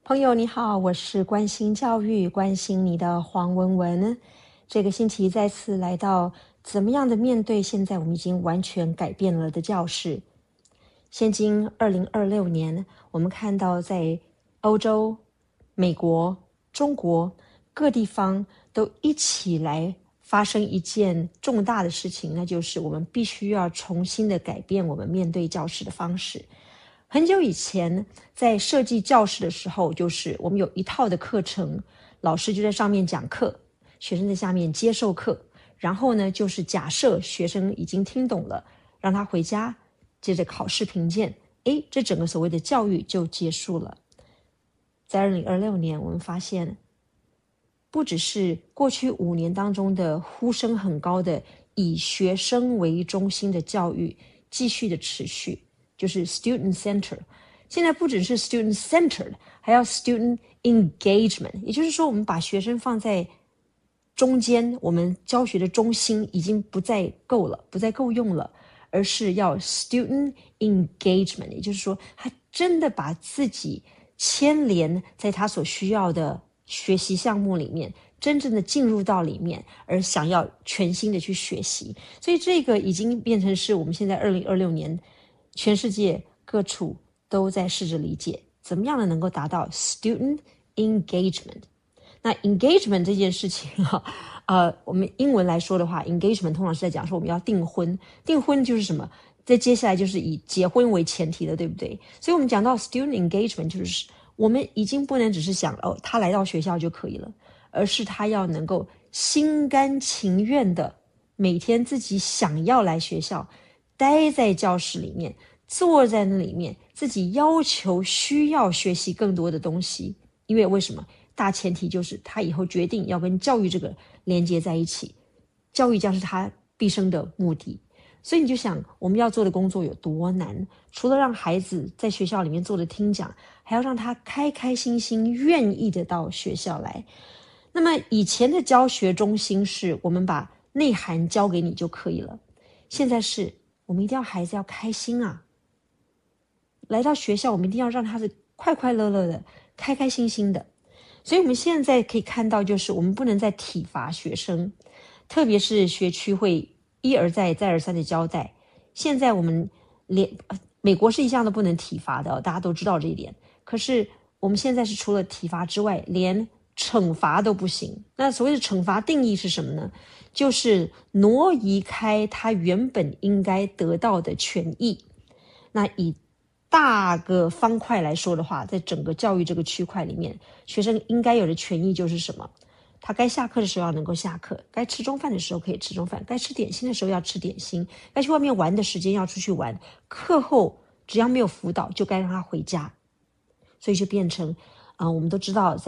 朋友你好，我是关心教育、关心你的黄文文。这个星期再次来到怎么样的面对现在我们已经完全改变了的教室。现今2026年，我们看到在欧洲、美国、中国各地方都一起来发生一件重大的事情，那就是我们必须要重新的改变我们面对教室的方式。很久以前在设计教室的时候，就是我们有一套的课程，老师就在上面讲课，学生在下面接受课，然后呢就是假设学生已经听懂了，让他回家接着考试评鉴，这整个所谓的教育就结束了。在2026年，我们发现不只是过去5年当中的呼声很高的以学生为中心的教育继续的持续，就是 student center。 现在不只是 student centered， 还要 student engagement， 也就是说我们把学生放在中间，我们教学的中心已经不再够了，不再够用了，而是要 student engagement， 也就是说他真的把自己牵连在他所需要的学习项目里面，真正的进入到里面，而想要全心的去学习。所以这个已经变成是我们现在2026年全世界各处都在试着理解，怎么样的能够达到 student engagement。 那 engagement 这件事情我们英文来说的话， engagement 通常是在讲说我们要订婚，订婚就是什么，在接下来就是以结婚为前提的，对不对？所以我们讲到 student engagement， 就是我们已经不能只是想他来到学校就可以了，而是他要能够心甘情愿的每天自己想要来学校，待在教室里面，坐在那里面，自己要求需要学习更多的东西。因为为什么？大前提就是他以后决定要跟教育这个连接在一起，教育将是他毕生的目的。所以你就想我们要做的工作有多难，除了让孩子在学校里面做的听讲，还要让他开开心心愿意的到学校来。那么以前的教学中心是我们把内涵教给你就可以了，现在是我们一定要孩子要开心啊，来到学校我们一定要让他是快快乐乐的，开开心心的。所以我们现在可以看到，就是我们不能再体罚学生，特别是学区会一而再再而三的交代。现在我们美国是一向都不能体罚的，大家都知道这一点。可是我们现在是除了体罚之外，连惩罚都不行。那所谓的惩罚定义是什么呢？就是挪移开他原本应该得到的权益。那以大个方块来说的话，在整个教育这个区块里面，学生应该有的权益就是什么？他该下课的时候要能够下课，该吃中饭的时候可以吃中饭，该吃点心的时候要吃点心，该去外面玩的时间要出去玩，课后只要没有辅导就该让他回家。所以就变成我们都知道在